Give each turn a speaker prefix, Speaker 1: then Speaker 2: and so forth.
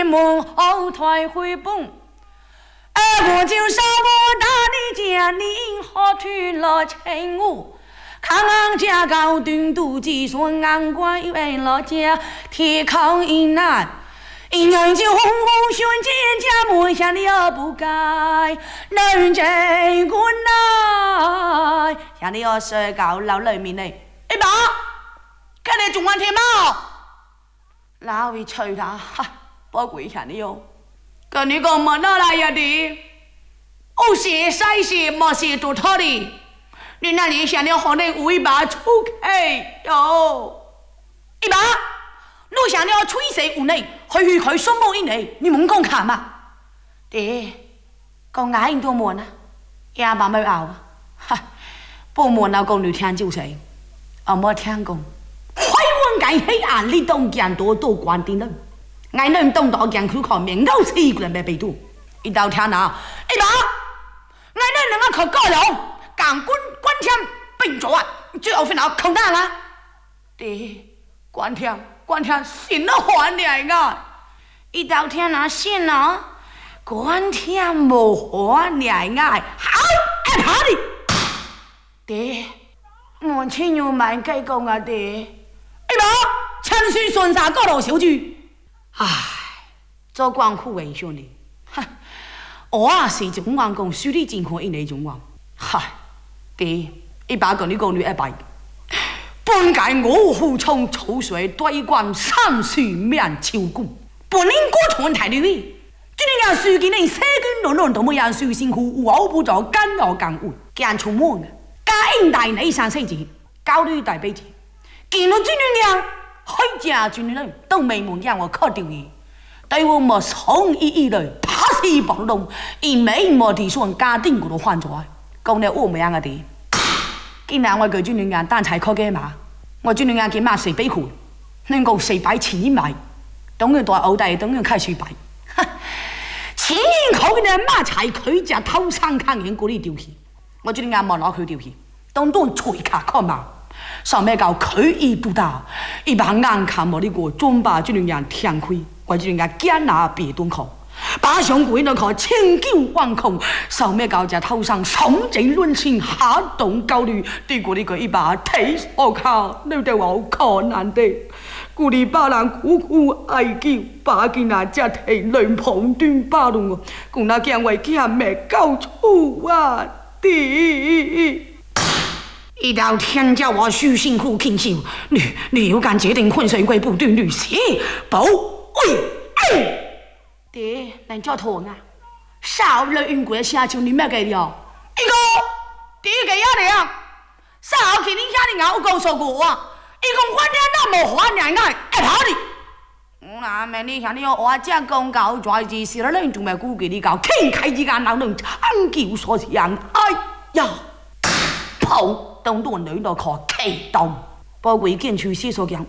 Speaker 1: 你们后退回本。我就少不打你家你好去了请我。看俺家高端都计算俺乖为了家铁靠一难。一人就红红选姐家门下你要不该能这个难下你要睡觉老里面呢哎爸看你中完天猫老位吹他哈不鬼下你哟跟你讲么那来呀的哦些晒些么些都他的你那里想要和你尾巴出开哟一把你想要吹死有你去佢心冇應你，你唔講鹹啊？爹，個眼都悶啊，也把咪拗啊，哈，不悶啊，講你聽就死，我冇聽講，開碗間黑暗呢棟見多多關電啦，我能懂到見佢靠面狗死個人咩被度，一到聽啊，一把，我能個靠高樓，港官槍並咗啊，最後分到口大啦，爹，關槍。官天信了還你啊！一到天啊信了，官天冇還你啊！好，愛他的。爹，我親友蠻計講啊爹，哎媽，陳水順沙高樓小豬，唉，做官苦為兄弟，哈，我啊是總官講輸你健康一年總官，嗨，爹，一把跟你講你一百。本該我虎衝草水對關三樹面超公本應過團體的位今年人書記你社軍論論都冇人書辛苦我不做干擾干活干出門家應大你上世節教育大悲節見到今年人開家今年人都未門讓我靠掉你對我冇성意義的爬西暴動因為冇地算家庭嗰度換咗講你我唔樣嘅啲今年我佢今年人單才靠嘅嘛我今年人見嘛四百戶能夠400千一買當然大澳大當然開始擺錢口嘅人嘛才佢只偷生坑人嗰啲掉氣我今年人冇攞佢掉氣當當隨卡靠嘛上面搞佢意不大一把眼看冇呢個中巴今年人聽開我今年人艱拿別東靠把上鬼那個千九萬空上面搞只偷生성正論情下動交流對過呢個一把睇我靠你對我可難的故你把人苦苦哀叫把佢那只體兩旁端巴動我故那見為佢咩高處啊啲一到天叫我虛辛苦傾笑你有敢決定混水歸部隊旅行保衛爹，能叫拖啊？少了英國下就你咩嘅了？一個第一個要點？少肯定下你我告訴過啊！一個關鍵那麼還人愛愛跑你。我那咩你想你要我只公告在之時啦，你仲咪估計你搞傾開之間能能參叫所想？哎呀，跑當多女到靠啟動，不過見處事所講，